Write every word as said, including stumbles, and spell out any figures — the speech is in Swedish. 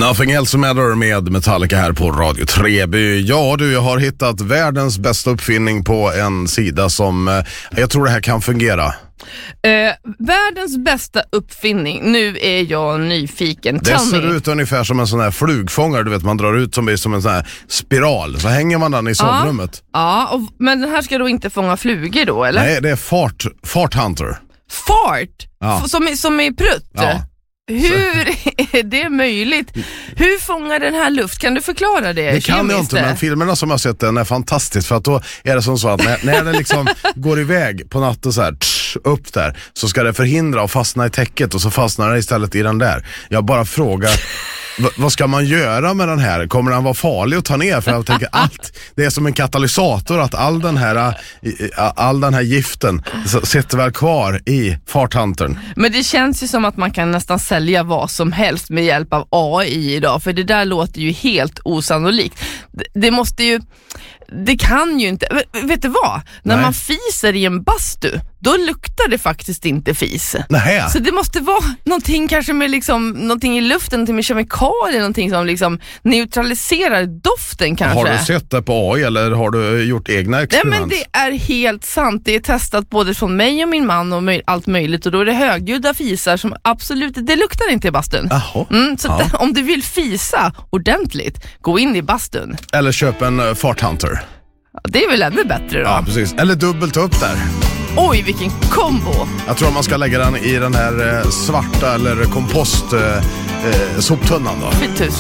Nothing Else Matter med Metallica här på Radio Treby. Ja du, jag har hittat världens bästa uppfinning på en sida som eh, jag tror det här kan fungera. Eh, världens bästa uppfinning. Nu är jag nyfiken. Det Tell ser me. ut ungefär som en sån här flugfångare, du vet, man drar ut som, som en sån här spiral. Så hänger man den i sovrummet. Ja, och, men den här ska då inte fånga flugor då, eller? Nej, det är fart, fart hunter. Fart? Ja. F- som, i- som i prutt? Ja. Hur är det möjligt? Hur fångar den här luft? Kan du förklara det? Det kan jag kemiskt? inte, men filmerna som jag har sett den är fantastiskt. För att då är det som så att när, när det liksom går iväg på natten så här tsch, upp där, så ska det förhindra att fastna i täcket, och så fastnar det istället i den där. Jag bara frågar, v- vad ska man göra med den här? Kommer den vara farlig att ta ner? För jag tänker allt, det är som en katalysator, att all den här, all den här giften s- sitter väl kvar i farthuntern. Men det känns ju som att man kan nästan sälja vad som helst med hjälp av A I idag, för det där låter ju helt osannolikt. Det, det måste ju, det kan ju inte, v- vet du vad? När Nej. man fiser i en bastu, då luktar det faktiskt inte fis. Nej. Så det måste vara någonting kanske med liksom, någonting i luften, någonting med kemikalier, någonting som liksom neutraliserar doften kanske. Har du sett det på A I eller har du gjort egna Nej, experiment? men det är helt sant. Det är testat både från mig och min man och möj- allt möjligt, och då är det högljudda fisar som absolut, det luktar inte i bastun. Jaha. Mm, så Ja. att, om du vill fisa ordentligt, gå in i bastun. Eller köp en uh, farthunter. Ja, det är väl ännu bättre då. Ja, precis. Eller dubbelt upp där. Oj, vilken kombo. Jag tror man ska lägga den i den här eh, svarta eller kompost eh, eh, soptunnan då. Fy tusen.